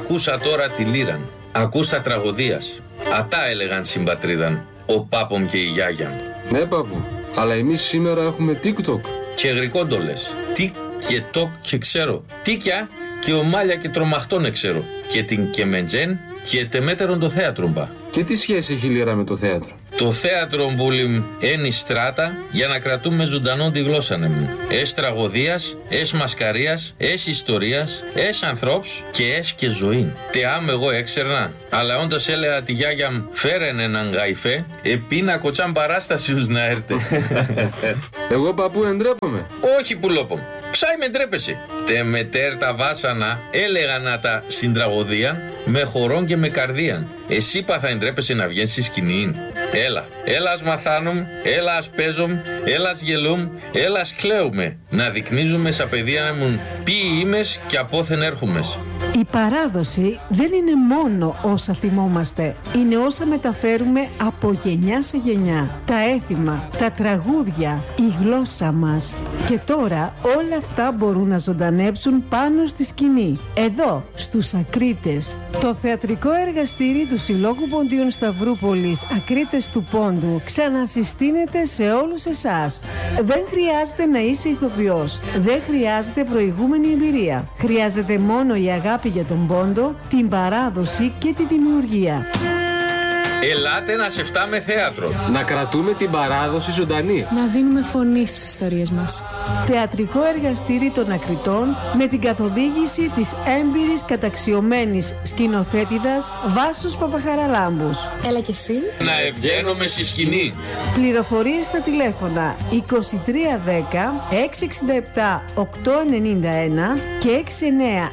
Ακούσα τώρα τη λύραν, ακούστα τραγωδίας. Ατά έλεγαν συμπατρίδαν, ο πάπομ και η γιάγιαν. Ναι παππού, αλλά εμείς σήμερα έχουμε TikTok. Και γρικόντολες. Τι και τοκ και ξέρω. Τίκια και ομάλια και τρομαχτών ξέρω. Και την κεμεντζέν και τεμέτερον το θέατρο μπα. Και τι σχέση έχει η λύρα με το θέατρο? Το θέατρο μπουλιμ ένι στράτα για να κρατούμε ζωντανόν τη γλώσσα μου. Ες τραγωδίας, ες μασκαρίας, ες ιστορίας, ες ανθρώπς και ες και ζωή. Τε άμ εγώ έξερνα, αλλά όντως έλεγα τη γιάγια μου φέρεν έναν γαϊφέ, επίνα κοτσάν παράστασιους να έρτε. Εγώ παππού εντρέπομαι. Όχι πουλόπομ. Ξάι με ντρέπεσαι. Τε μετέρ τα βάσανα έλεγα να τα συντραγωδίαν με χορόν και με καρδίαν. Εσύ πα θα εντρέπεσαι να βγαίνεις στη σκηνή. Έλα ας μαθάνουμ, έλα ας παίζομ, έλα ας γελούμ, έλα ας κλαίουμε. Να δεικνύζουμε σαν παιδεία να μουν ποιοιήμες και απόθεν έρχομες. Η παράδοση δεν είναι μόνο όσα θυμόμαστε, είναι όσα μεταφέρουμε από γενιά σε γενιά. Τα έθιμα, τα τραγούδια, η γλώσσα μας. Και τώρα όλα αυτά μπορούν να ζωντανέψουν πάνω στη σκηνή. Εδώ, στους Ακρίτες. Το θεατρικό εργαστήρι του Συλλόγου Ποντίων Σταυρούπολης Ακρίτες του Πόντου ξανασυστήνεται σε όλους εσάς. Δεν χρειάζεται να είσαι ηθοποιός. Δεν χρειάζεται προηγούμενη εμπειρία. Χρειάζεται μόνο η αγάπη για τον πόντο, την παράδοση και τη δημιουργία. Ελάτε να σε φτάμε θέατρο. Να κρατούμε την παράδοση ζωντανή. Να δίνουμε φωνή στις ιστορίες μας. Θεατρικό εργαστήρι των Ακριτών με την καθοδήγηση της έμπειρης καταξιωμένης σκηνοθέτηδας Βάσος Παπαχαραλάμπους. Έλα κι εσύ. Να ευγαίνομαι στη σκηνή. Πληροφορίες στα τηλέφωνα 2310 667 891 και 6978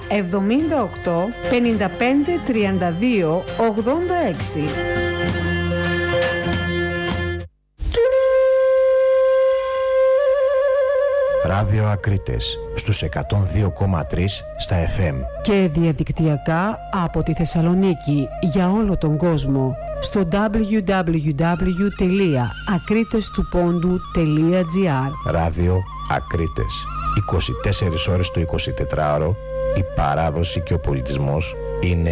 55 32 86. Ράδιο Ακρίτες στους 102,3 στα FM Και διαδικτυακά από τη Θεσσαλονίκη για όλο τον κόσμο στο www.akritestupondou.gr. Ράδιο Ακρίτες, 24 ώρες το 24ωρο. Η παράδοση και ο πολιτισμός είναι